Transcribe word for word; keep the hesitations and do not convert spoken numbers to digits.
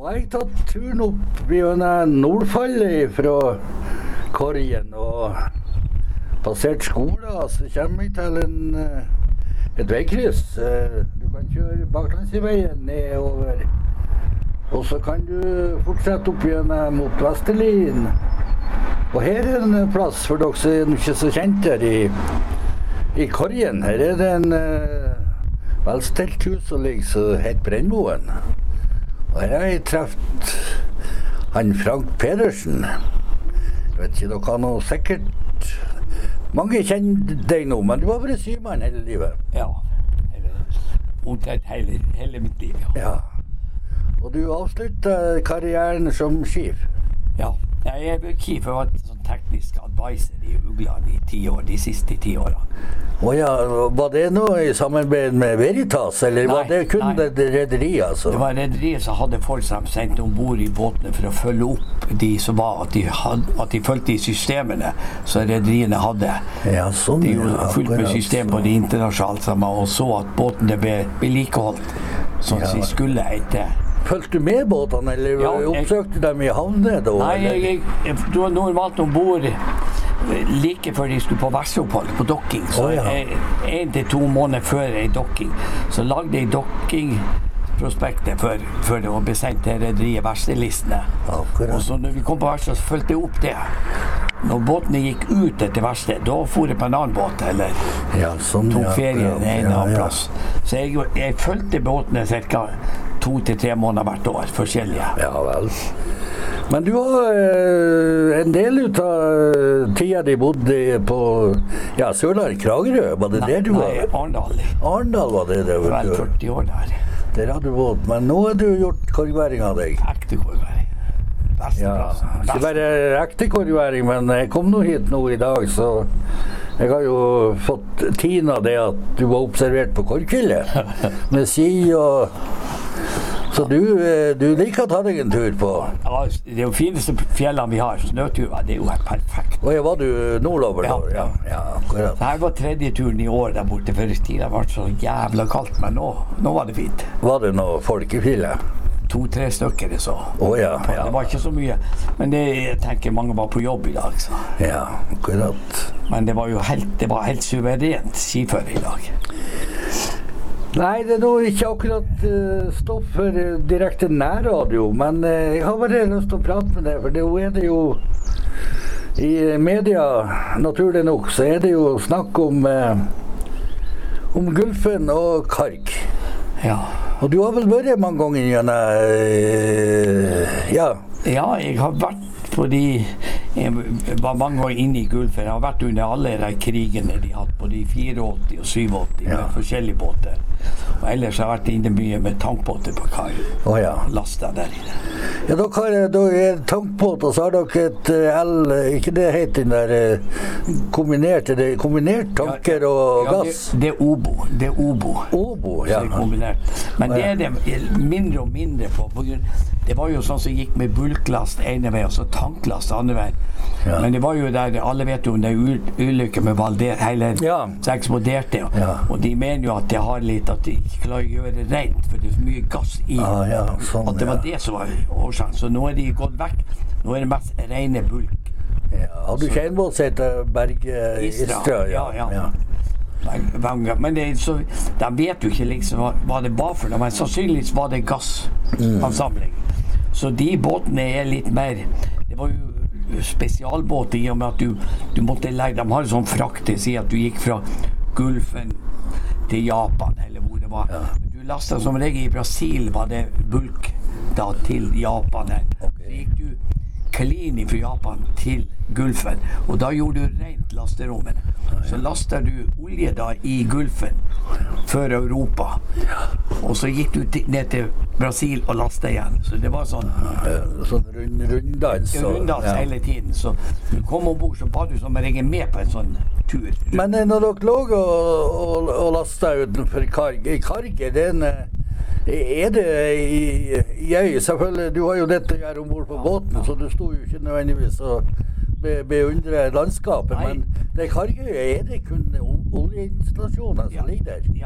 Nå har jeg tatt turen opp gjennom Nordfallet fra Korgen og passert skolen, så kommer jeg til en, et veikryss. Du kan kjøre baklandsveien nedover, og så kan du fortsette opp gjennom mot Vesterlien. Og her er en plass for dere som er ikke så kjent her i, i Korgen. Her er det en uh, velstelt hus som ligger som heter Brennmoen. Og her har jeg treffet han Frank Pedersen. Jeg vet ikke, dere har noe sikkert... Mange kjenner deg nå, men du har vært symann hele livet. Ja, omtrent hele, hele mitt liv, ja. Ja. Og du avsluttet karrieren som skiv. Ja, jeg er skiv for å være sånn teknisk advisor i Ugland i ti år, de siste ti årene. Å ja, var det noe i samarbeid med Veritas, eller nei, var det kun nei. det rederiet, altså? Det var rederiet som hadde folk som sendt ombord i båtene for å følge opp de som var, at de, hadde, at de følte i systemene som rederiene hadde. Ja, sånn, de gjorde ja, fullt med system på de internasjonalt sammen, og så at båtene ble vedlikeholdt, sånn som de skulle etter. Følte du med båtene, eller ja, jeg, oppsøkte dem i havne da? Nei, jeg, jeg, jeg, du var normalt ombord like før de skulle på verkstedopphold, på dokking. Så oh, ja. jeg, en til to måneder før en dokking, så lagde jeg dokkingprospektet før, før det var besendt til rederiet verkstedlistene. Og så når vi kom på verksted, så følte jeg opp det. Når båtene gikk ut etter verksted, da for jeg på en annen båt, eller ja, sånn, tok ja, ferie en ja, annen ja. plass. Så jeg, jeg følte båtene cirka to til tre måneder hvert år, forskjellige. Ja vel. Men du har uh, en del ut av tida de bodde på ja, Sørland, Kragerø, var det nei, der du var? Nei, Arndal. Arndal var det det? Vel førti år der. Der har du bodd, men nå har du gjort korgværing av deg. Ekte korgværing. Beste ja, plass. Ikke bare ekte korgværing, men jeg kom nå hit nå i dag, så jeg har jo fått tina det at du var observert på korgfjellet med ski og... Så du, du liker å ta deg en tur på? Ja, det er jo fineste fjellene vi har, snøturer, det er jo helt perfekt. Og ja, var du nordover da? Ja, ja. ja akkurat. Her var tredje turen i år der borte, for tiden var så jævla kaldt, men nå, nå var det fint. Var det noe folk i fjellet? To-tre stykker det så. Oh, ja, ja. Det var ikke så mye, men det, jeg tenker mange var på jobb i dag. Så. Ja, akkurat. Men det var jo helt, det var helt suverent skiføre i dag. Nei, det er nå ikke akkurat uh, stoff for uh, direkte nærradio, men uh, jeg har bare lyst til å prate med deg, for det er det jo i media, naturlig nok, så er det jo snakk om uh, om Gulfen og Karg. Ja. Og du har vel vært mange ganger gjennom, uh, ja. Ja, jeg har vært på de, jeg var mange år inne i Gulfen, jeg har vært under alle de krigene de hadde, på de åttifire og syttiåtte ja. Med forskjellige båter. Og ellers har jeg vært inne mye med tankbåter på kai, oh, ja. Lastet der inne. Ja, dere har dere er tankbåt, og så har dere et L, ikke det heter den der kombinert, er det kombinert tanker og ja, gass? Det, det er Obo, det er Obo. Obo, ja. Det er kombinert. Men det er det mindre og mindre på, på grunn, det var jo sånn som gikk med bulklast ene vei, og så tanklast andre vei. Ja. Men det var jo der, alle vet jo om det er ulykker med Valder, hele ja. Så eksploderte jo. Ja. Og de mener jo at det har litt, at de ikke klarer å gjøre det rent, for det er så mye gass i. Ah, ja, sånn, at det var ja. Det som var årsaken. Så nå er de gått vekk. Nå er det mest rene bulk. Ja, har du ikke en båt som heter Berge Istra? Istra? Ja, ja. ja. Men det, så, de vet jo ikke liksom hva, hva det var for noe, men sannsynligvis var det gassansamling. Mm. Så de båtene er litt mer, det var jo spesialbåter i og med at du, du måtte legge, de har en sånn frakt til å si at du gikk fra Gulfen til Japan, eller hvor det var. Ja. Du lastet som regel i Brasil, var det bulk da til Japan her. Okay. Så gikk du clean fra Japan til Gulfen, og da gjorde du rent lasterommet. Så lastet du olje da i Gulfen før Europa, og så gikk du ned til Brasil og lastet igjen. Så det var sånn sånn rund, runddans runddans ja. Hele tiden. Så du kom ombord, så var du som regel med på en sånn tur. Men når dere lå og, og, og lastet utenfor Karg, i Karg er det en er det jeg, selvfølgelig, du har jo dette her ombord på båten, så du sto jo ikke nødvendigvis og be, beundre landskapet, Nei. Men det Kargøy er det kun oljeinstallasjoner som ligger der.